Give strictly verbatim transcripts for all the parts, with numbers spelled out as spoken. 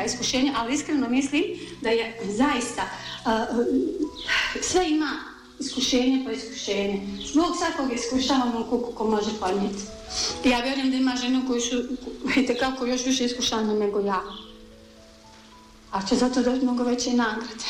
iskušenja, ali iskreno mislim da je zaista uh, sve ima iskušenje po iskušenje. Zbog svakog iskušavamo koliko ko može podnijeti. Ja vjerujem da ima žene koji su itekako još više iskušane nego ja. A će zato dobiti mnogo veće nagrade.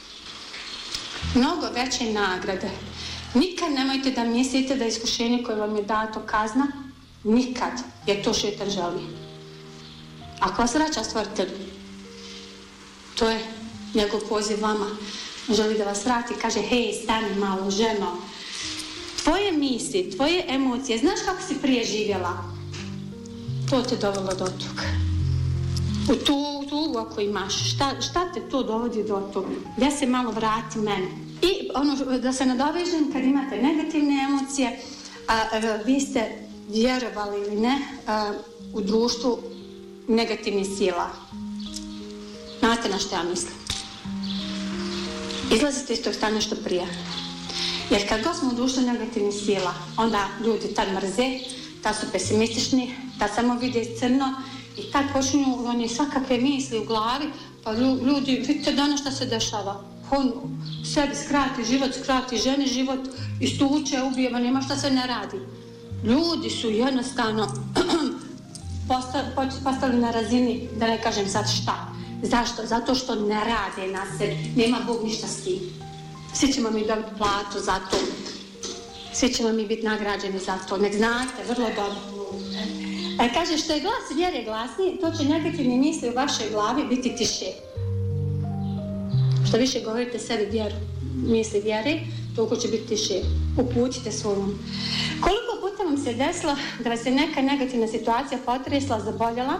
Mnogo veće nagrade. Nikad nemojte da mislite da iskušenje koje vam je dato kazna, nikad, jer to šetan želi. Ako vas vraća stvoritelj, to je njegov poziv vama. Želi da vas vrati, kaže, hej, stani malo, ženo. Tvoje misli, tvoje emocije, znaš kako si prije živjela? To te dovelo do toga. U tu tugu ako imaš, šta, šta te to dovodi do toga? Ja se malo vrati meni. I ono, da se nadovežem, kad imate negativne emocije, a, a, vi ste vjerovali ili ne a, u društvu negativnih sila. Znate na što ja mislim? Izlazite iz tog stanja što prije. Jer kad god smo u društvu negativnih sila, onda ljudi tad mrze, tad su pesimistični, tad samo vide crno i tad počinju oni svakakve misli u glavi, pa ljudi, vidite danas šta se dešava. On sebi skrati život, skrati ženi život, istuče, ubijeva, nema šta se ne radi. Ljudi su jednostavno postali na razini, da ne kažem sad šta. Zašto? Zato što ne rade na sebi. Nema Bog ništa s tim. Svi ćemo mi dobiti platu za to. Svi ćemo mi biti nagrađeni za to. Nek znate, vrlo dobro. E, kaže, što je glas vjere glasniji, to će negativne misli u vašoj glavi biti tiše. Što više govorite sebi vjeru, misli vjere, toliko će biti tiše. Upućite svojom. Koliko puta vam se desilo da vas je neka negativna situacija potresla, zaboljela,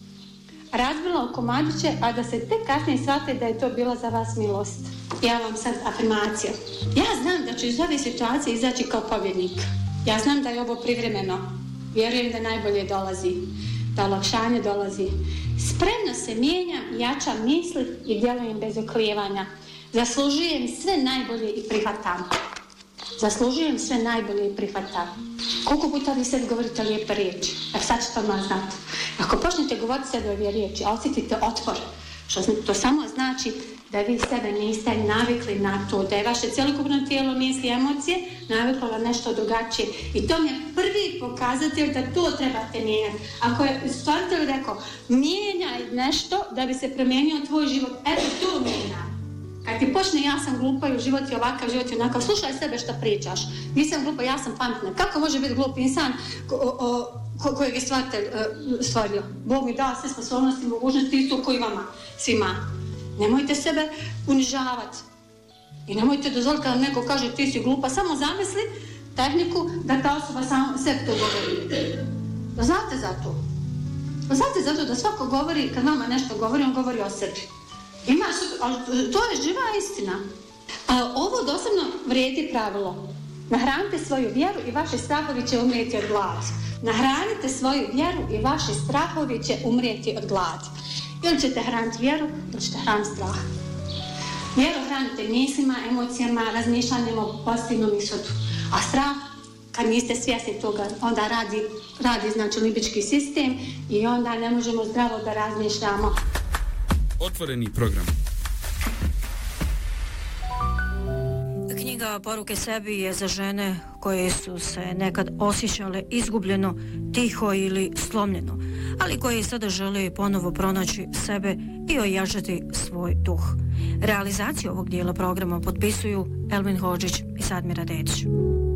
razbila u komadiće, a da se tek kasnije shvate da je to bila za vas milost? Ja vam sad afirmaciju. Ja znam da ću iz ove situacije izaći kao pobjednik. Ja znam da je ovo privremeno. Vjerujem da najbolje dolazi, da olakšanje dolazi. Spremno se mijenjam, jačam misli i djelujem bez oklijevanja. Zaslužujem sve najbolje i prihvatam. Zaslužujem sve najbolje i prihvatam. Koliko puta vi sebi govorite lijepe riječi? Evo sad ćete odmah znati. Ako počnete govoriti sebi ove riječi, a osjetite otpor, što to samo znači da vi sebe niste navikli na to, da je vaše cjelokupno tijelo, misli, emocije naviklo na nešto drugačije. I to mi je prvi pokazatelj da to trebate mijenjati. Ako je stvaritelj rekao, mijenjaj nešto da bi se promijenio tvoj život, eto to mijenjaj. Kad ti počne ja sam glupa i život je ovakav, život je onakav, slušaj sebe što pričaš. Nisam glupa, ja sam pametna. Kako može biti glup insan ko, o, ko, kojeg je stvaritelj uh, stvorio? Bog mi dao sve sposobnosti, mogućnosti isto koji vama, svima. Nemojte sebe unižavati. I nemojte dozvoliti kada neko kaže ti si glupa, samo zamisli tehniku da ta osoba sam sebi to govori. Da znate za to. Da znate za to da svako govori, kad vama nešto govori, on govori o sebi. Ima, ali to je živa istina. A ovo doslovno vrijedi pravilo. Nahranite svoju vjeru i vaši strahovi će umrijeti od gladi. Nahranite svoju vjeru i vaši strahovi će umrijeti od gladi. Ili ćete hraniti vjeru, ili ćete hraniti strah. Vjeru hranite mislima, emocijama, razmišljanjem o pozitivnom ishodu. A strah, kad niste svjesni toga, onda radi, radi znači limbički sistem i onda ne možemo zdravo da razmišljamo. Otvoreni program. Knjiga Poruke sebi je za žene koje su se nekad osjećale izgubljeno, tiho ili slomljeno, ali koje sada žele ponovo pronaći sebe i ojačati svoj duh. Realizaciju ovog dijela programa potpisuju Elvin Hodžić i Sadmira Dedić.